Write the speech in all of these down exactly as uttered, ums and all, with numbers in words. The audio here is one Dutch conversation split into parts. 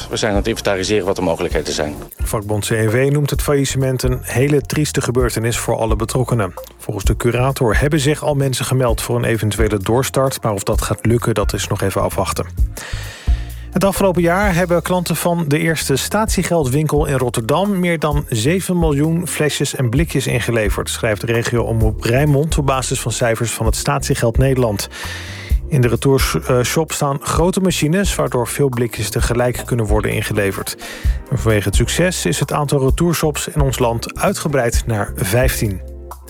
We zijn aan het inventariseren wat de mogelijkheden zijn. Vakbond C N V noemt het faillissement een hele trieste gebeurtenis voor alle betrokkenen. Volgens de curator hebben zich al mensen gemeld voor een eventuele doorstart, maar of dat gaat lukken, dat is nog even afwachten. Het afgelopen jaar hebben klanten van de eerste statiegeldwinkel in Rotterdam meer dan zeven miljoen flesjes en blikjes ingeleverd, schrijft de regio-omroep Rijnmond op basis van cijfers van het Statiegeld Nederland. In de retourshop staan grote machines, waardoor veel blikjes tegelijk kunnen worden ingeleverd. En vanwege het succes is het aantal retourshops in ons land uitgebreid naar vijftien.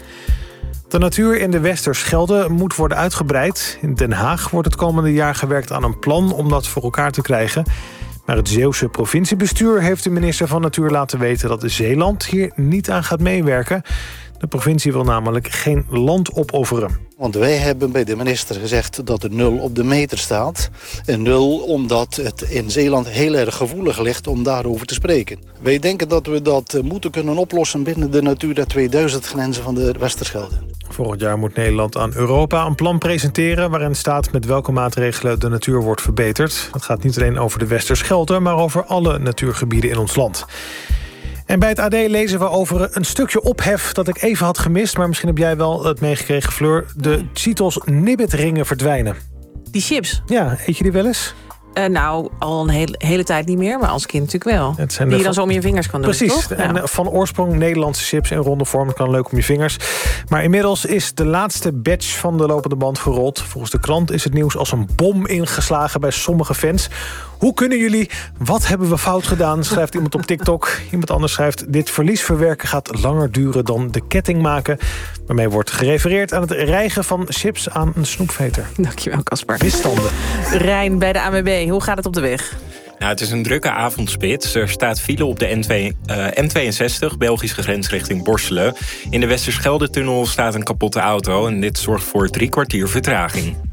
De natuur in de Westerschelde moet worden uitgebreid. In Den Haag wordt het komende jaar gewerkt aan een plan om dat voor elkaar te krijgen. Maar het Zeeuwse provinciebestuur heeft de minister van Natuur laten weten dat Zeeland hier niet aan gaat meewerken. De provincie wil namelijk geen land opofferen. Want wij hebben bij de minister gezegd dat er nul op de meter staat. En nul omdat het in Zeeland heel erg gevoelig ligt om daarover te spreken. Wij denken dat we dat moeten kunnen oplossen binnen de Natura tweeduizend grenzen van de Westerschelde. Volgend jaar moet Nederland aan Europa een plan presenteren waarin staat met welke maatregelen de natuur wordt verbeterd. Dat gaat niet alleen over de Westerschelde, maar over alle natuurgebieden in ons land. En bij het A D lezen we over een stukje ophef dat ik even had gemist, maar misschien heb jij wel het meegekregen, Fleur. De Cheetos Nibbit-ringen verdwijnen. Die chips? Ja, eet je die wel eens? Uh, nou, al een hele, hele tijd niet meer, maar als kind natuurlijk wel. Het zijn die je van... dan zo om je vingers kan doen, Precies. toch? En ja. van oorsprong Nederlandse chips in ronde vorm. Dat kan leuk om je vingers. Maar inmiddels is de laatste batch van de lopende band gerold. Volgens de krant is het nieuws als een bom ingeslagen bij sommige fans. Hoe kunnen jullie? Wat hebben we fout gedaan? Schrijft iemand op TikTok. Iemand anders schrijft: dit verlies verwerken gaat langer duren dan de ketting maken. Waarmee wordt gerefereerd aan het rijgen van chips aan een snoepveter. Dankjewel, Casper. Misstanden. Rijn bij de A N W B. Hoe gaat het op de weg? Nou, het is een drukke avondspits. Er staat file op de N twee, uh, N tweeënzestig, Belgische grens richting Borselen. In de Westerschelde-tunnel staat een kapotte auto en dit zorgt voor drie kwartier vertraging.